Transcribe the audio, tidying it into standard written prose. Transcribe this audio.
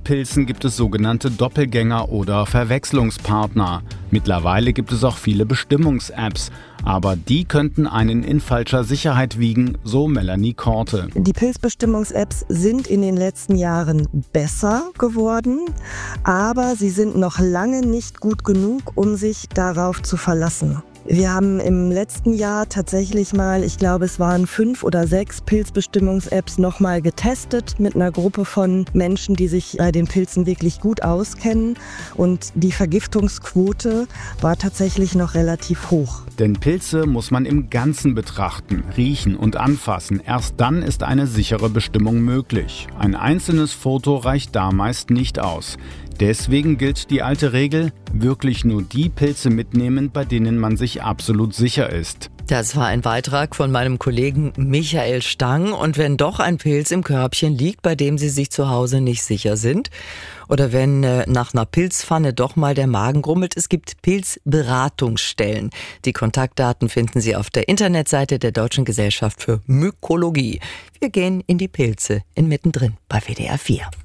Pilzen gibt es sogenannte Doppelgänger oder Verwechslungspartner. Mittlerweile gibt es auch viele Bestimmungs-Apps. Aber die könnten einen in falscher Sicherheit wiegen, so Melanie Korte. Die Pilzbestimmungs-Apps sind in den letzten Jahren besser geworden, aber sie sind noch lange nicht gut genug, um sich darauf zu verlassen. Wir haben im letzten Jahr tatsächlich mal, ich glaube es waren 5 oder 6 Pilzbestimmungs-Apps nochmal getestet mit einer Gruppe von Menschen, die sich bei den Pilzen wirklich gut auskennen. Und die Vergiftungsquote war tatsächlich noch relativ hoch. Denn Pilze muss man im Ganzen betrachten, riechen und anfassen. Erst dann ist eine sichere Bestimmung möglich. Ein einzelnes Foto reicht da meist nicht aus. Deswegen gilt die alte Regel, wirklich nur die Pilze mitnehmen, bei denen man sich absolut sicher ist. Das war ein Beitrag von meinem Kollegen Michael Stang. Und wenn doch ein Pilz im Körbchen liegt, bei dem Sie sich zu Hause nicht sicher sind, oder wenn nach einer Pilzpfanne doch mal der Magen grummelt, es gibt Pilzberatungsstellen. Die Kontaktdaten finden Sie auf der Internetseite der Deutschen Gesellschaft für Mykologie. Wir gehen in die Pilze in Mittendrin bei WDR 4.